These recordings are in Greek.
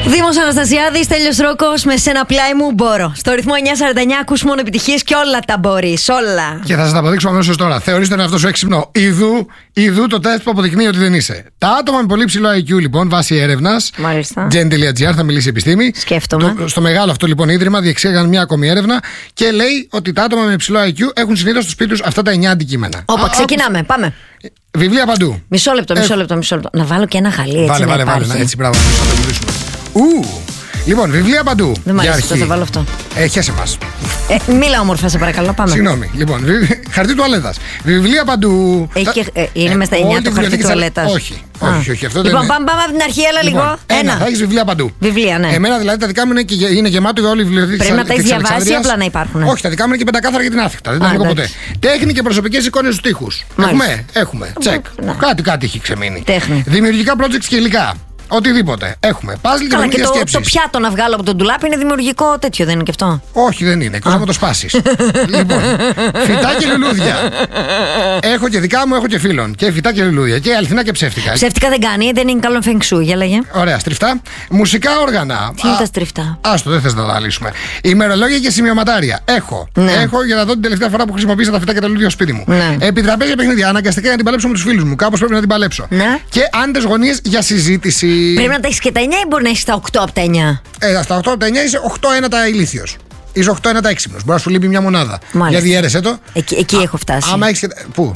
Δήμος Αναστασιάδης, Τέλειος Ρόκος, με σένα πλάι μου μπορώ. Στο ρυθμό 949 ακούς μόνο επιτυχίες και όλα τα μπορείς, όλα. Και θα σας τα αποδείξω αμέσως τώρα. Θεωρείς τον εαυτό σου έξυπνο. Ιδού το τεστ που αποδεικνύει ότι δεν είσαι. Τα άτομα με πολύ ψηλό IQ, λοιπόν, βάσει έρευνας. Μάλιστα. Gen.gr, θα μιλήσει η επιστήμη. Σκέφτομαι. Στο μεγάλο αυτό λοιπόν ίδρυμα διεξήγαγαν μια ακόμη έρευνα και λέει ότι τα άτομα με ψηλό IQ έχουν συνήθως στο σπίτι τους αυτά τα 9 αντικείμενα. Όπα, ξεκινάμε, πάμε. Βιβλία παντού. Μισό λεπτό. Να βάλω και ένα χαλί, έτσι. Βάλε, έτσι, μπράβο, να το μιλήσουμε. Λοιπόν, βιβλία παντού. Δεν μ' αρέσει, θα βάλω αυτό. Χέσε μας. Μίλα όμορφα, σε παρακαλώ, πάμε. Συγγνώμη. Λοιπόν, χαρτί τουαλέτας. Βιβλία παντού. Είναι μες στα 9 το χαρτί τουαλέτας. Όχι. Αυτό λοιπόν, πάμε από την αρχή, έλα λίγο. Ένα. Θα έχεις βιβλία παντού. Βιβλία, ναι. Εμένα δηλαδή τα δικά μου είναι γεμάτο για όλη η βιβλιοθήκη. Πρέπει να τα έχεις διαβάσει, απλά να υπάρχουν. Όχι, τα δικά μου είναι και πεντακάθαρα για την άθικτα. Δεν τα ανοίγω ποτέ. Τέχνη και προσωπικές εικόνες στους τοίχους. Έχουμε. Τσεκ. Κάτι έχει ξεμείνει. Δημιουργικά projects και υλικά. Οτιδήποτε. Έχουμε. Παζλ και και το πιάτο να βγάλω από τον ντουλάπι είναι δημιουργικό τέτοιο, δεν είναι και αυτό? Όχι, δεν είναι. Εκτός να το σπάσεις. Λοιπόν, φυτά και λουλούδια. Έχω και δικά μου, έχω και φίλων. Και φυτά και λουλούδια. Και αληθινά και ψεύτικα. Ψεύτικα δεν κάνει, δεν είναι καλό φεγγσού. Για λέγε. Ωραία, στριφτά. Μουσικά όργανα. Τι είναι τα στριφτά? Άστο, δεν θες να τα λύσουμε. Ημερολόγια και σημειωματάρια. Έχω για να δω την τελευταία φορά που χρησιμοποίησα τα φυτά και τα λουλούδια στο σπίτι μου. Επιτραπέζια παιχνίδια. Αναγκαστικά να την παλέψω με τους φίλους μου. Κάπως πρέπει να την παλέψω. Και άνετες γωνίες για συζήτηση. Πρέπει να τα έχεις και τα 9 ή μπορεί να έχεις τα 8 από τα 9? Στα 8 από τα 9 είσαι 8 τα ηλίθιος. Είσαι 8 τα έξυπνος. Μπορεί να σου λείπει μια μονάδα. Μάλιστα. Για διαίρεσέ το. Εκεί έχω φτάσει. Άμα έχεις. Πού?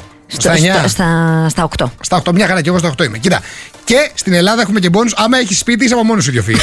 Στα 8. Στα 8, μια χαρά, και εγώ στα 8 είμαι. Κοίτα. Και στην Ελλάδα έχουμε και μπόνους. Άμα έχεις σπίτι, είσαι από μόνος σου ιδιοφυΐα.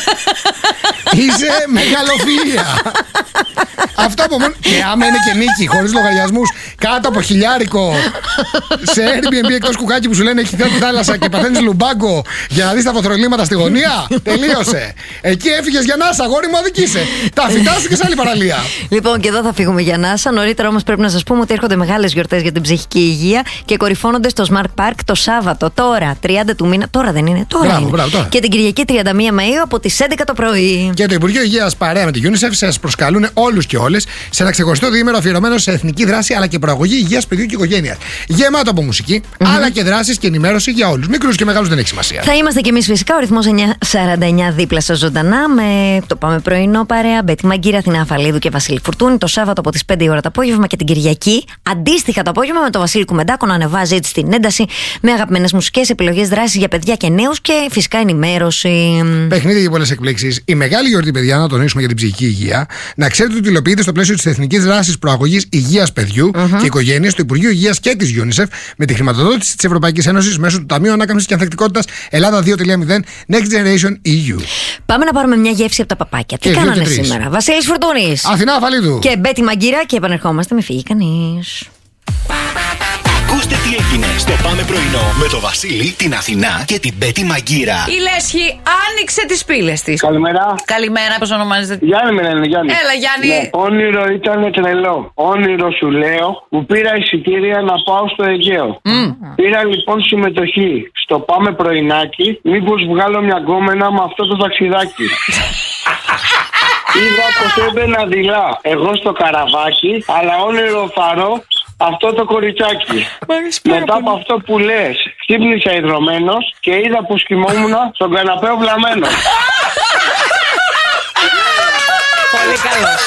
Είσαι μεγαλοφυΐα. Αυτό από μόνο. Και άμα είναι και νίκη, χωρίς λογαριασμούς, κάτω από χιλιάρικο, σε Airbnb εκτός κουκάκι που σου λένε έχει θέση θάλασσα και παθαίνεις λουμπάγκο για να δεις τα φωτρολίματα στη γωνία. Τελείωσε. Εκεί έφυγες για NASA, αγόρι μου, αδικήσε. Τα φυτά σου και σε άλλη παραλία. Λοιπόν, και εδώ θα φύγουμε για NASA. Νωρίτερα όμως πρέπει να σας πούμε ότι έρχονται μεγάλες γιορτές για την ψυχική υγεία και κορυφώνονται στο Smart Park το Σάββατο. Τώρα, 30 του μήνα. Τώρα δεν είναι? Τώρα. Μπράβο. Και την Κυριακή 31 Μαΐου από τις 11 το πρωί. Και το Υπουργείο Υγείας παρέα με τη UNICEF σας προσκαλούν όλους και όλες σε ένα ξεχωριστό διήμερο αφιερωμένο σε εθνική δράση αλλά και προαγωγή υγείας παιδιού και οικογένειας. Γεμάτο από μουσική, αλλά και δράσεις και ενημέρωση για όλους. Μικρούς και μεγάλους δεν έχει σημασία. Θα είμαστε κι εμείς φυσικά. Ο ρυθμός 949 δίπλα σας ζωντανά με το Πάμε Πρωινό παρέα. Μπέτη Μαγκύρα, Αθηνά Αφαλίδου και Βασίλη Φουρτούνη. Το Σάββατο από τις 5 η ώρα το απόγευμα και την Κυριακή αντίστοιχα το απόγευμα με τον Βασίλη Κουμεντάκο να ανεβάζει έτσι την ένταση με αγαπημένες μουσικές, επιλογές, δράσεις για παιδιά και νέους και φυσικά ενημέρωση. Παιχνίδια και πολλές εκπλήξεις. Η μεγάλη γιορτή, παιδιά, να τονίσουμε για την ψυχική υγεία. Να ξέρετε ότι υλοποιείται στο πλαίσιο της Εθνικής Δράσης Προαγωγής Υγείας Παιδιού και Οικογένειας του Υπουργείου Υγείας και της UNICEF με τη χρηματοδότηση της Ευρωπαϊκής Ένωσης μέσω του Ταμείου Ανάκαμψης και Ανθεκτικότητας Ελλάδα 2.0 Next Generation EU. Πάμε να πάρουμε μια γεύση από τα παπάκια. Τι κάνανε σήμερα? Βασίλης Φουρτούνης, Αθηνά Αφαλίδου και Μπέτη Μαγκύρα και επανερχόμαστε με Φύγει Κανείς. Ακούστε τι έγινε στο Πάμε Πρωινό με το Βασίλη, την Αθηνά και την Μπέτη Μαγκύρα. Η Λέσχη άνοιξε τις πύλες της. Καλημέρα. Καλημέρα, πώς ονομάζεται? Γιάννη με λένε, Γιάννη. Έλα, Γιάννη. Ναι, όνειρο ήταν τρελό. Όνειρο σου λέω που πήρα εισιτήρια να πάω στο Αιγαίο. Πήρα λοιπόν συμμετοχή στο Πάμε Πρωινάκι. Μήπως βγάλω μια γκόμενα με αυτό το ταξιδάκι. Είδα πως έμπαινα δειλά εγώ στο καραβάκι, αλλά όνειρο φαρό αυτό το κοριτσάκι. Μετά από αυτό που λες, ξύπνησα ιδρωμένος και είδα πως κοιμόμουν στον καναπέ βλαμμένος. Πολύ καλός.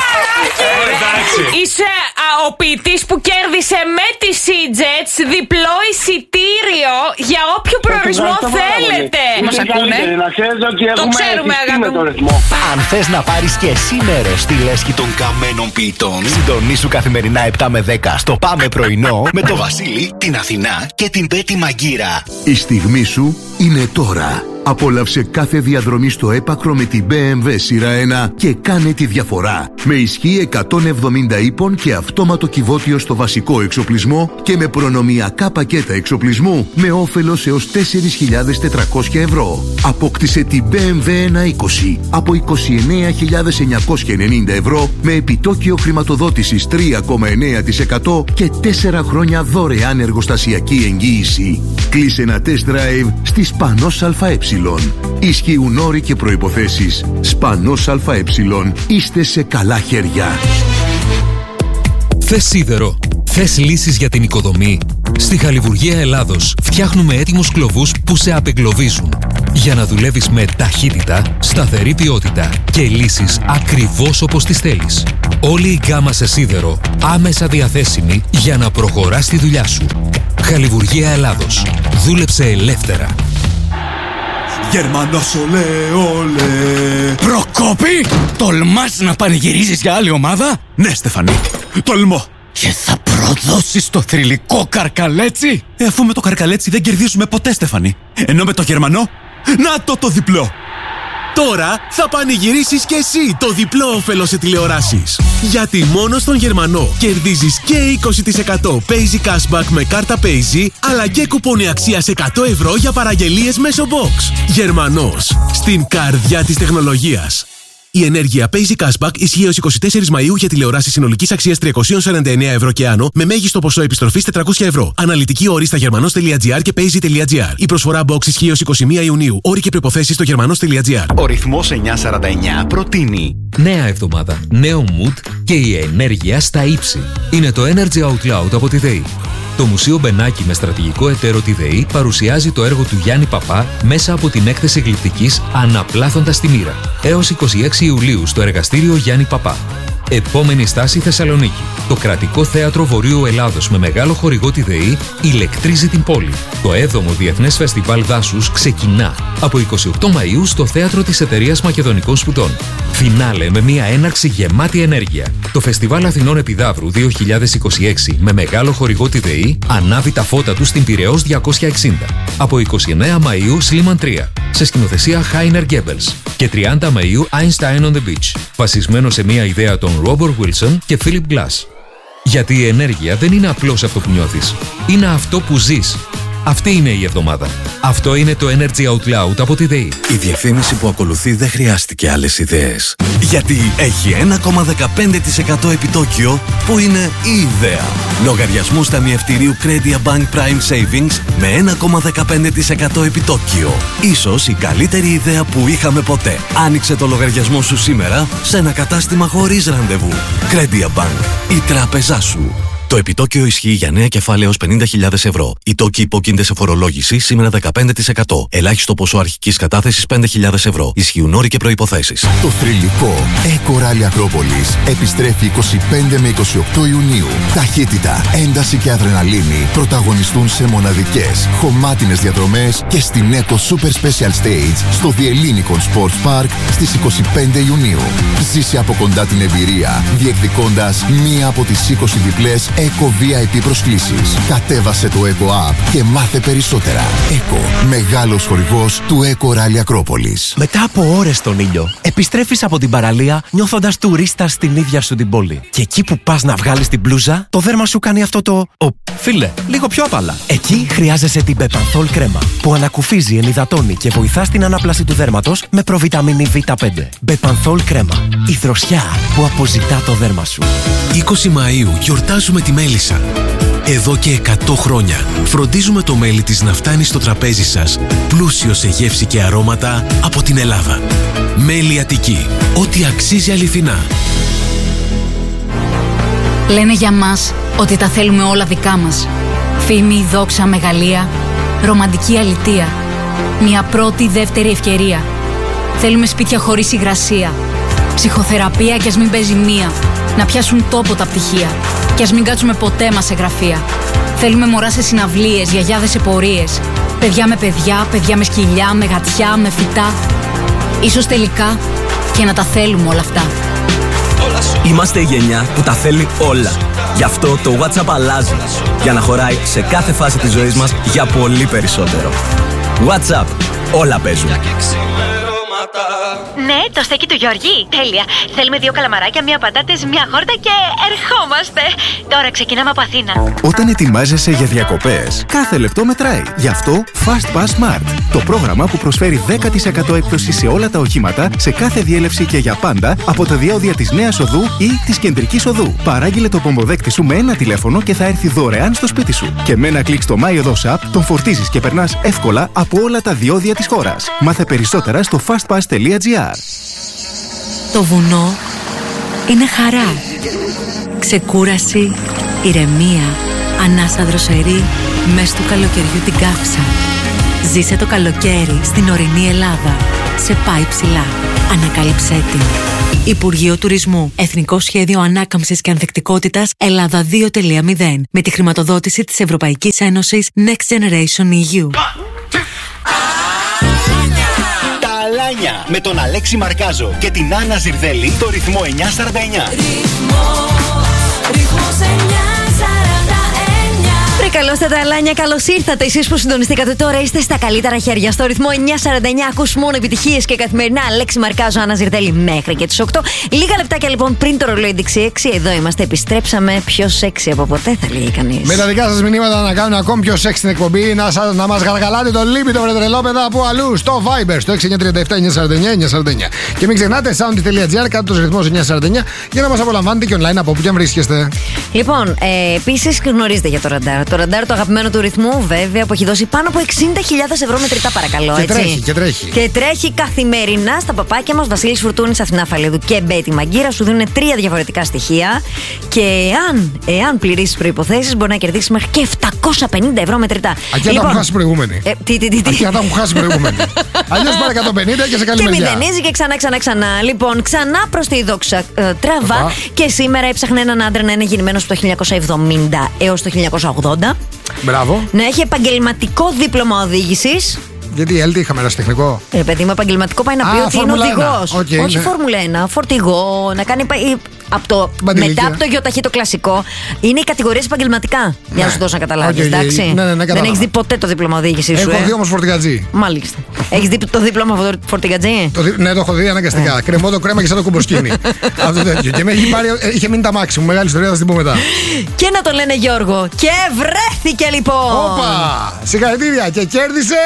Είσαι ο ποιητής που κέρδισε με τη Seajets διπλό εισιτήριο για όποιο προορισμό θέλετε. Μας ακούνε? Το ξέρουμε, αγάπη μου. Αν θες να πάρεις και εσύ μέρος στη λέσχη των καμένων ποιητών, συντονίσου καθημερινά 7 με 10 στο Πάμε Πρωινό με το Βασίλη, την Αθηνά και την Μπέτη Μαγκύρα. Η στιγμή σου είναι τώρα. Απόλαυσε κάθε διαδρομή στο έπακρο με την BMW σειρά 1 και κάνε τη διαφορά. Με ισχύ 170 ύπων και αυτόματο κυβότιο στο βασικό εξοπλισμό και με προνομιακά πακέτα εξοπλισμού με όφελος έως 4.400 ευρώ. Απόκτησε την BMW 120 από 29.990 ευρώ με επιτόκιο χρηματοδότησης 3,9% και 4 χρόνια δωρεάν εργοστασιακή εγγύηση. Κλείσε ένα test drive στη Σπανός ΑΕ. Ισχύουν όροι και προϋποθέσεις. Σπανός ΑΕ. Είστε σε καλά χέρια. Θες σίδερο? Θες λύσεις για την οικοδομή? Στη Χαλιβουργία Ελλάδος φτιάχνουμε έτοιμους κλωβούς που σε απεγκλωβίζουν. Για να δουλεύεις με ταχύτητα, σταθερή ποιότητα και λύσεις ακριβώς όπως τις θέλεις. Όλη η γκάμα σε σίδερο άμεσα διαθέσιμη για να προχωράς τη δουλειά σου. Χαλιβουργία Ελλάδος. Δούλεψε ελεύθερα. Γερμανός ολέ ολέ. Προκόπη, τολμάς να πανηγυρίζεις για άλλη ομάδα? Ναι, Στεφανή, τολμώ. Και θα προδώσεις το θρυλικό καρκαλέτσι? Αφού με το καρκαλέτσι δεν κερδίζουμε ποτέ, Στεφανή. Ενώ με το Γερμανό, να το διπλό. Τώρα θα πανηγυρίσεις και εσύ το διπλό όφελος σε τηλεοράσεις. Γιατί μόνο στον Γερμανό κερδίζεις και 20% Paisy Cashback με κάρτα Paisy, αλλά και κουπόνι αξίας 100 ευρώ για παραγγελίες μέσω Box. Γερμανός, στην καρδιά της τεχνολογίας. Η ενέργεια Paisy Cashback ισχύει έως 24 Μαΐου για τηλεοράσεις συνολικής αξίας 349 ευρώ και άνω, με μέγιστο ποσό επιστροφής 400 ευρώ. Αναλυτική όρη στα germanos.gr και paisy.gr. Η προσφορά Box ισχύει έως 21 Ιουνίου. Όροι και προϋποθέσεις στο germanos.gr. Ο ρυθμός 949 προτείνει νέα εβδομάδα, νέο mood και η ενέργεια στα ύψη. Είναι το Energy Out Loud από τη ΔΕΗ. Το Μουσείο Μπενάκη με στρατηγικό εταίρο τη ΔΕΗ παρουσιάζει το έργο του Γιάννη Παπά μέσα από την έκθεση γλυπτικής «Αναπλάθοντας τη μοίρα» έως 26 Ιουλίου στο εργαστήριο Γιάννη Παπά. Επόμενη στάση Θεσσαλονίκη. Το Κρατικό Θέατρο Βορείου Ελλάδος με μεγάλο χορηγό τη ΔΕΗ ηλεκτρίζει την πόλη. Το 7ο Διεθνές Φεστιβάλ Δάσους ξεκινά από 28 Μαΐου στο Θέατρο της Εταιρείας Μακεδονικών Σπουδών. Φινάλε με μια έναρξη γεμάτη ενέργεια. Το Φεστιβάλ Αθηνών Επιδαύρου 2026 με μεγάλο χορηγό τη ΔΕΗ ανάβει τα φώτα του στην Πειραιώς 260. Από 29 Μαΐου Σλίμαν 3 σε σκηνοθεσία Χάινερ Γκέμπελς και 30 Μαΐου Einstein on the Beach, βασισμένο σε μια ιδέα των Ρόμπερτ Βίλσον και Φίλιπ Γκλάς. Γιατί η ενέργεια δεν είναι απλώς αυτό που νιώθεις, είναι αυτό που ζεις. Αυτή είναι η εβδομάδα. Αυτό είναι το Energy Out Loud από τη ΔΕΗ. Η διευθύνηση που ακολουθεί δεν χρειάστηκε άλλες ιδέες. Γιατί έχει 1,15% επιτόκιο που είναι η ιδέα. Λογαριασμούς ταμιευτηρίου Credia Bank Prime Savings με 1,15% επιτόκιο. Ίσως η καλύτερη ιδέα που είχαμε ποτέ. Άνοιξε το λογαριασμό σου σήμερα σε ένα κατάστημα χωρίς ραντεβού. Credia Bank. Η τράπεζά σου. Το επιτόκιο ισχύει για νέα κεφάλαια έως 50.000 ευρώ. Οι τόκοι υπόκεινται σε φορολόγηση σήμερα 15%. Ελάχιστο ποσό αρχικής κατάθεσης 5.000 ευρώ. Ισχύουν όροι και προϋποθέσεις. Το θρυλικό Eco Rally Ακρόπολης επιστρέφει 25 με 28 Ιουνίου. Ταχύτητα, ένταση και αδρεναλίνη πρωταγωνιστούν σε μοναδικές, χωμάτινες διαδρομές και στην Eco Super Special Stage στο Διελλήνικον Sports Park στις 25 Ιουνίου. Ζήσε από κοντά την εμπειρία, διεκδικώντας μία από τις 20 διπλές Eco VIP προσκλήσεις. Κατέβασε το Eco App και μάθε περισσότερα. Eco, μεγάλος χορηγός του Eco Rally Ακρόπολης. Μετά από ώρες στον ήλιο, επιστρέφεις από την παραλία νιώθοντας τουρίστα στην ίδια σου την πόλη. Και εκεί που πας να βγάλεις την μπλούζα, το δέρμα σου κάνει αυτό το φίλε, λίγο πιο απαλά. Εκεί χρειάζεσαι την Bepanthol κρέμα, που ανακουφίζει, ενυδατώνει και βοηθά στην ανάπλαση του δέρματος με προβιταμίνη Β5. Bepanthol κρέμα. Η δροσιά που αποζητά το δέρμα σου. 20 Μαΐου γιορτάζουμε τη μέλισσα. Εδώ και 100 χρόνια φροντίζουμε το μέλι της να φτάνει στο τραπέζι σας πλούσιο σε γεύση και αρώματα από την Ελλάδα. Μέλι Αττική. Ό,τι αξίζει αληθινά. Λένε για μας ότι τα θέλουμε όλα δικά μας. Φήμη, δόξα, μεγαλεία, ρομαντική αλητεία. Μια πρώτη, δεύτερη ευκαιρία. Θέλουμε σπίτια χωρίς υγρασία. Ψυχοθεραπεία κι ας μην παίζει μία. Να πιάσουν τόπο τα πτυχία. Κι ας μην κάτσουμε ποτέ μας σε γραφεία. Θέλουμε μωρά σε συναυλίες, γιαγιάδες σε πορείες. Παιδιά με παιδιά, παιδιά με σκυλιά, με γατιά, με φυτά. Ίσως τελικά και να τα θέλουμε όλα αυτά. Είμαστε η γενιά που τα θέλει όλα. Γι' αυτό το WhatsApp αλλάζει. Για να χωράει σε κάθε φάση της ζωής μας για πολύ περισσότερο. WhatsApp. Όλα παίζουν. Ναι, το στέκι του Γιώργη. Τέλεια. Θέλουμε 2 καλαμαράκια, 1 πατάτες, 1 χόρτα και ερχόμαστε. Τώρα ξεκινάμε από Αθήνα. Όταν ετοιμάζεσαι για διακοπές, κάθε λεπτό μετράει. Γι' αυτό Fast Pass Smart. Το πρόγραμμα που προσφέρει 10% έκπτωση σε όλα τα οχήματα, σε κάθε διέλευση και για πάντα από τα διόδια της Νέας Οδού ή της Κεντρικής Οδού. Παράγγειλε το πομποδέκτη σου με ένα τηλέφωνο και θα έρθει δωρεάν στο σπίτι σου. Και με ένα κλικ στο My Οδός App τον φορτίζεις και περνάς εύκολα από όλα τα διόδια της χώρας. Μάθε περισσότερα στο fastpass.gr. Το βουνό είναι χαρά, ξεκούραση, ηρεμία, Ανάσα δροσερή, μες του καλοκαιριού την κάψα. Ζήσε το καλοκαίρι στην ορεινή Ελλάδα. Σε πάει ψηλά. Ανακάλυψέ την. Υπουργείο Τουρισμού. Εθνικό Σχέδιο Ανάκαμψης και Ανθεκτικότητας Ελλάδα 2.0. Με τη χρηματοδότηση της Ευρωπαϊκής Ένωσης Next Generation EU. Τα Αλάνια με τον Αλέξη Μαρκάζο και την Άννα Ζιρδέλη στο ρυθμό 949. Ρυθμός 949. Καλώς τα Αλάνια, καλώς ήρθατε. Εσείς που συντονιστήκατε τώρα είστε στα καλύτερα χέρια. Στο ρυθμό 949 ακούς μόνο επιτυχίες και καθημερινά. Αλέξη Μαρκάζο, Άννα Ζιρδέλη μέχρι και τις 8. Λίγα λεπτάκια λοιπόν πριν το ρολόι δείξει 6. Εδώ είμαστε, επιστρέψαμε. Πιο σεξι από ποτέ, θα λέει κανείς. Με τα δικά σας μηνύματα να κάνουν ακόμη πιο σεξι την εκπομπή. Να μας γαργαλάτε το λίπη το βρετρελόπεδα από αλλού. Στο Viber, στο 6937-949-949. Και μην ξεχνάτε sound.gr, κάτω το ρυθμό 949 για να μας απολαμβάνετε και online από όπου και αν βρίσκεστε. Λοιπόν, επίσης γνωρίζετε για το ραντάρ. Το ραντάρ το αγαπημένο του ρυθμού, βέβαια, που έχει δώσει πάνω από 60.000 ευρώ μετρητά, παρακαλώ. Και έτσι. τρέχει. Και τρέχει καθημερινά στα παπάκια μας. Βασίλης Φουρτούνης, Αθηνά Φαλίδου και Μπέτη Μαγκύρα σου δίνουν 3 διαφορετικά στοιχεία. Και εάν πληρήσεις προϋποθέσεις, μπορεί να κερδίσεις μέχρι και 750 ευρώ μετρητά. Ακιά τα έχουν χάσει προηγούμενοι. Ακιά τα έχουν χάσει προηγούμενοι. Αλλιώς πάρε 150 και σε καλή μεριά. Και μηδενίζει και ξανά. Λοιπόν, ξανά προς τη δόξα τραβά. Και σήμερα έψαχνε έναν άντρα να είναι γεννημένος από το 1970 έως το 1980. Μπράβο. Να έχει επαγγελματικό δίπλωμα οδήγησης. Γιατί έλτη είχαμε ένα τεχνικό. Παιδί μου, επαγγελματικό πάει να πει ότι είναι οδηγός. Όχι Φόρμουλα 1, φορτηγό, να κάνει. Μετά από το γιοταχή το κλασικό, είναι οι κατηγορίες επαγγελματικά. Για να σου δώσω να καταλάβεις. Εντάξει. Δεν έχεις δει ποτέ το δίπλωμα οδήγησης σου. Έχω δει όμως φορτηγατζή. Μάλιστα. Έχεις δει το δίπλωμα φορτηγατζή? Ναι, το έχω δει αναγκαστικά. Κρεμό το κρέμα και σαν το κουμποσκίνη. Αυτό τέτοιο. Και με είχε μείνει τα μάξι μου. Μεγάλη ιστορία, θα την πω μετά. Και να το λένε Γιώργο. Και βρέθηκε λοιπόν. Όπα! Συγχαρητήρια και κέρδισε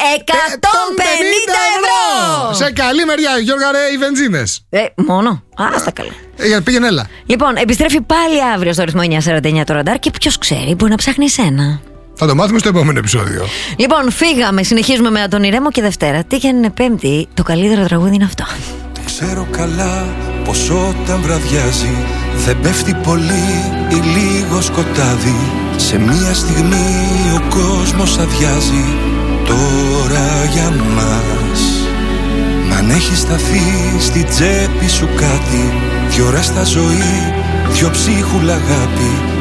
150 ευρώ! Σε καλή μεριά, Γιώργα, ρε, οι βενζίνες. Μόνο. Άστα καλά. Πήγαινε, έλα. Λοιπόν, επιστρέφει πάλι αύριο στο ρυθμό 949 το ραντάρ και ποιος ξέρει, μπορεί να ψάχνει εσένα. Θα το μάθουμε στο επόμενο επεισόδιο. Λοιπόν, φύγαμε. Συνεχίζουμε με τον Ηρέμο και Δευτέρα. Τι και Πέμπτη, το καλύτερο τραγούδι είναι αυτό. Ξέρω καλά πως όταν βραδιάζει δεν πέφτει πολύ ή λίγο σκοτάδι. Σε μια στιγμή ο κόσμος αδειάζει. Τώρα για μας. Μ' αν έχει σταθεί στη τσέπη σου κάτι, 2 ώρες στα ζωή, 2 ψίχουλα αγάπη.